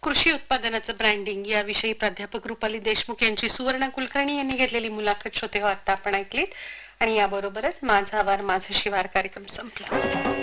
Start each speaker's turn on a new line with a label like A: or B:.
A: कृषी उत्पादनाचं ब्रँडिंग याविषयी प्राध्यापक रुपाली देशमुख यांची सुवर्ण कुलकर्णी यांनी घेतलेली मुलाखत श्रोते हो आता आपण ऐकलीत आणि याबरोबरच माझा आवार माझा शिवार कार्यक्रम संपला.